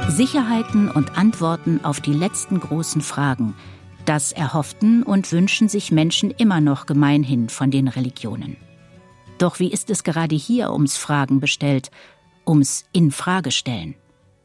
Sicherheiten und Antworten auf die letzten großen Fragen, das erhofften und wünschen sich Menschen immer noch gemeinhin von den Religionen. Doch wie ist es gerade hier ums Fragen bestellt, ums Infragestellen?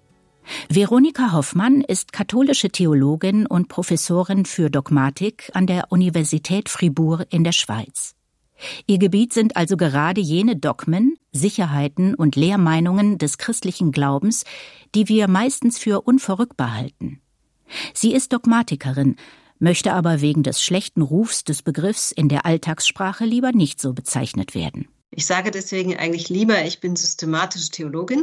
Veronika Hoffmann ist katholische Theologin und Professorin für Dogmatik an der Universität Fribourg in der Schweiz. Ihr Gebiet sind also gerade jene Dogmen, Sicherheiten und Lehrmeinungen des christlichen Glaubens, die wir meistens für unverrückbar halten. Sie ist Dogmatikerin, möchte aber wegen des schlechten Rufs des Begriffs in der Alltagssprache lieber nicht so bezeichnet werden. Ich sage deswegen eigentlich lieber, ich bin systematische Theologin.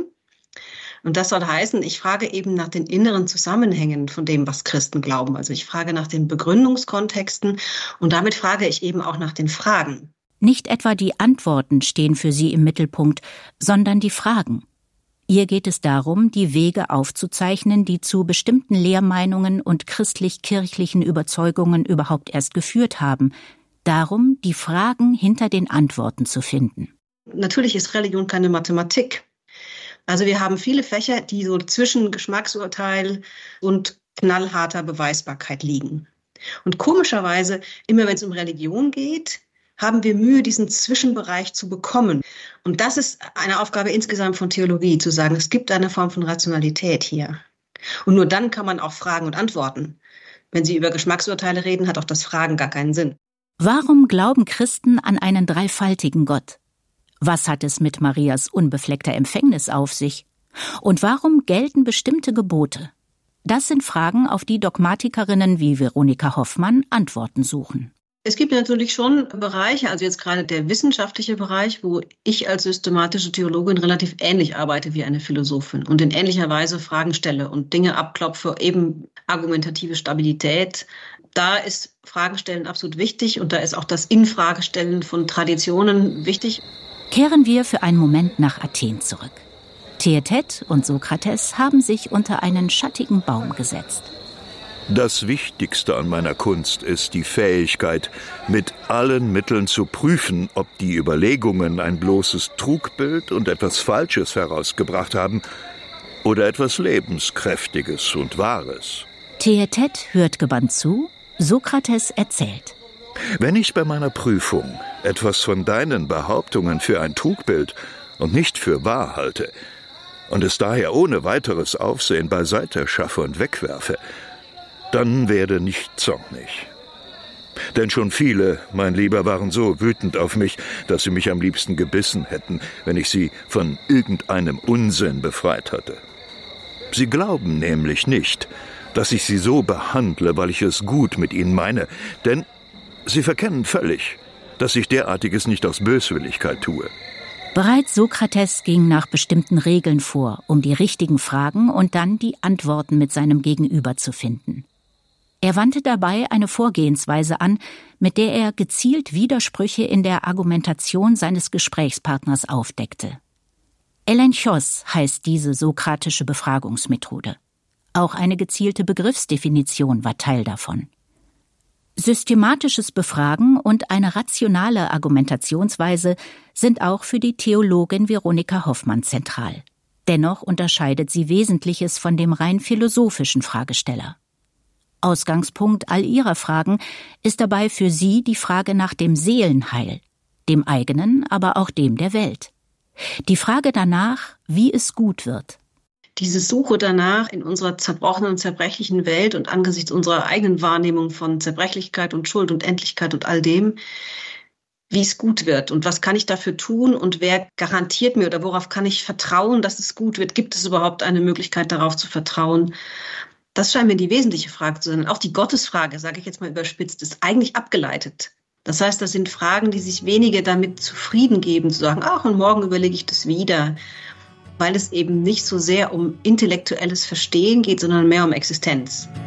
Und das soll heißen, ich frage eben nach den inneren Zusammenhängen von dem, was Christen glauben. Also ich frage nach den Begründungskontexten und damit frage ich eben auch nach den Fragen. Nicht etwa die Antworten stehen für sie im Mittelpunkt, sondern die Fragen. Ihr geht es darum, die Wege aufzuzeichnen, die zu bestimmten Lehrmeinungen und christlich-kirchlichen Überzeugungen überhaupt erst geführt haben. Darum, die Fragen hinter den Antworten zu finden. Natürlich ist Religion keine Mathematik. Also wir haben viele Fächer, die so zwischen Geschmacksurteil und knallharter Beweisbarkeit liegen. Und komischerweise, immer wenn es um Religion geht, haben wir Mühe, diesen Zwischenbereich zu bekommen. Und das ist eine Aufgabe insgesamt von Theologie, zu sagen, es gibt eine Form von Rationalität hier. Und nur dann kann man auch fragen und antworten. Wenn Sie über Geschmacksurteile reden, hat auch das Fragen gar keinen Sinn. Warum glauben Christen an einen dreifaltigen Gott? Was hat es mit Marias unbefleckter Empfängnis auf sich? Und warum gelten bestimmte Gebote? Das sind Fragen, auf die Dogmatikerinnen wie Veronika Hoffmann Antworten suchen. Es gibt natürlich schon Bereiche, also jetzt gerade der wissenschaftliche Bereich, wo ich als systematische Theologin relativ ähnlich arbeite wie eine Philosophin und in ähnlicher Weise Fragen stelle und Dinge abklopfe, eben argumentative Stabilität. Da ist Fragenstellen absolut wichtig und da ist auch das Infragestellen von Traditionen wichtig. Kehren wir für einen Moment nach Athen zurück. Theätet und Sokrates haben sich unter einen schattigen Baum gesetzt. Das Wichtigste an meiner Kunst ist die Fähigkeit, mit allen Mitteln zu prüfen, ob die Überlegungen ein bloßes Trugbild und etwas Falsches herausgebracht haben oder etwas Lebenskräftiges und Wahres. Theätet hört gebannt zu, Sokrates erzählt. Wenn ich bei meiner Prüfung etwas von deinen Behauptungen für ein Trugbild und nicht für wahr halte und es daher ohne weiteres Aufsehen beiseite schaffe und wegwerfe, dann werde nicht zornig. Denn schon viele, mein Lieber, waren so wütend auf mich, dass sie mich am liebsten gebissen hätten, wenn ich sie von irgendeinem Unsinn befreit hatte. Sie glauben nämlich nicht, dass ich sie so behandle, weil ich es gut mit ihnen meine, denn sie verkennen völlig, dass ich derartiges nicht aus Böswilligkeit tue. Bereits Sokrates ging nach bestimmten Regeln vor, um die richtigen Fragen und dann die Antworten mit seinem Gegenüber zu finden. Er wandte dabei eine Vorgehensweise an, mit der er gezielt Widersprüche in der Argumentation seines Gesprächspartners aufdeckte. Elenchos heißt diese sokratische Befragungsmethode. Auch eine gezielte Begriffsdefinition war Teil davon. Systematisches Befragen und eine rationale Argumentationsweise sind auch für die Theologin Veronika Hoffmann zentral. Dennoch unterscheidet sie Wesentliches von dem rein philosophischen Fragesteller. Ausgangspunkt all ihrer Fragen ist dabei für sie die Frage nach dem Seelenheil, dem eigenen, aber auch dem der Welt. Die Frage danach, wie es gut wird. Diese Suche danach in unserer zerbrochenen und zerbrechlichen Welt und angesichts unserer eigenen Wahrnehmung von Zerbrechlichkeit und Schuld und Endlichkeit und all dem, wie es gut wird und was kann ich dafür tun und wer garantiert mir oder worauf kann ich vertrauen, dass es gut wird? Gibt es überhaupt eine Möglichkeit, darauf zu vertrauen? Das scheint mir die wesentliche Frage zu sein. Auch die Gottesfrage, sage ich jetzt mal überspitzt, ist eigentlich abgeleitet. Das heißt, das sind Fragen, die sich wenige damit zufrieden geben, zu sagen, ach, und morgen überlege ich das wieder. Weil es eben nicht so sehr um intellektuelles Verstehen geht, sondern mehr um Existenz.